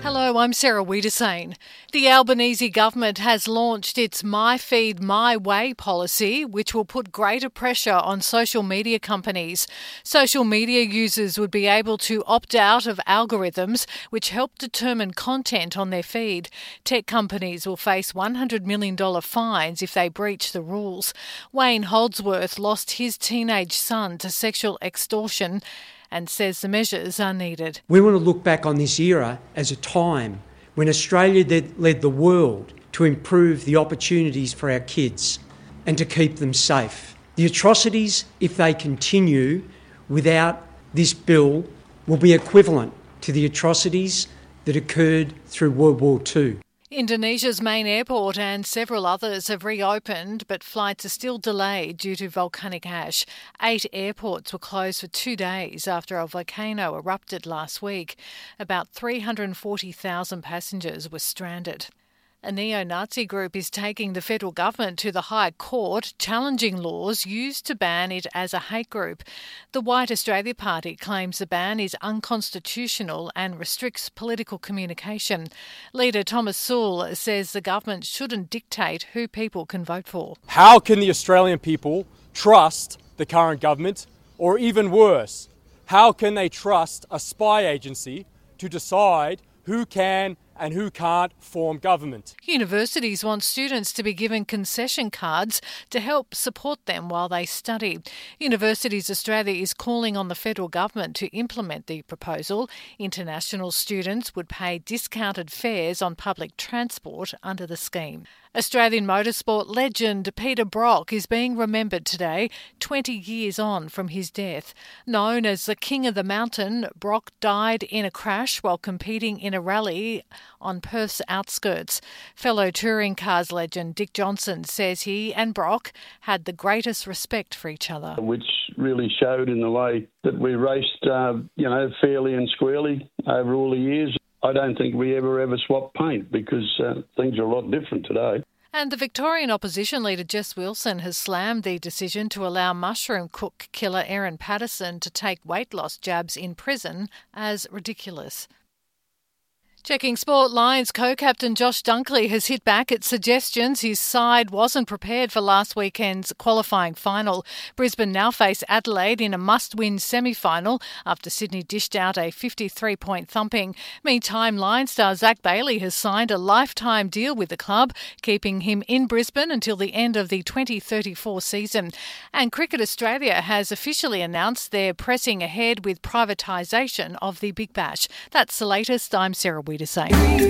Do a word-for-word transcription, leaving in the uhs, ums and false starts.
Hello, I'm Sarah Wiedersane. The Albanese government has launched its My Feed My Way policy, which will put greater pressure on social media companies. Social media users would be able to opt out of algorithms which help determine content on their feed. Tech companies will face one hundred million dollars fines if they breach the rules. Wayne Holdsworth lost his teenage son to sexual extortion and says the measures are needed. We want to look back on this era as a time when Australia led, led the world to improve the opportunities for our kids and to keep them safe. The atrocities, if they continue without this bill, will be equivalent to the atrocities that occurred through World War Two. Indonesia's main airport and several others have reopened, but flights are still delayed due to volcanic ash. Eight airports were closed for two days after a volcano erupted last week. About three hundred forty thousand passengers were stranded. A neo-Nazi group is taking the federal government to the High Court, challenging laws used to ban it as a hate group. The White Australia Party claims the ban is unconstitutional and restricts political communication. Leader Thomas Sewell says the government shouldn't dictate who people can vote for. How can the Australian people trust the current government? Or even worse, how can they trust a spy agency to decide who can and who can't form government? Universities want students to be given concession cards to help support them while they study. Universities Australia is calling on the federal government to implement the proposal. International students would pay discounted fares on public transport under the scheme. Australian motorsport legend Peter Brock is being remembered today, twenty years on from his death. Known as the King of the Mountain, Brock died in a crash while competing in a rally on Perth's outskirts. Fellow touring cars legend Dick Johnson says he and Brock had the greatest respect for each other. Which really showed in the way that we raced, uh, you know, fairly and squarely over all the years. I don't think we ever, ever swapped paint because uh, things are a lot different today. And the Victorian opposition leader Jess Wilson has slammed the decision to allow mushroom cook killer Erin Patterson to take weight loss jabs in prison as ridiculous. Checking sport, Lions co-captain Josh Dunkley has hit back at suggestions his side wasn't prepared for last weekend's qualifying final. Brisbane now face Adelaide in a must-win semi-final after Sydney dished out a fifty-three point thumping. Meantime, Lions star Zach Bailey has signed a lifetime deal with the club, keeping him in Brisbane until the end of the twenty thirty-four season. And Cricket Australia has officially announced they're pressing ahead with privatisation of the Big Bash. That's the latest. I'm Sarah Wiedersane.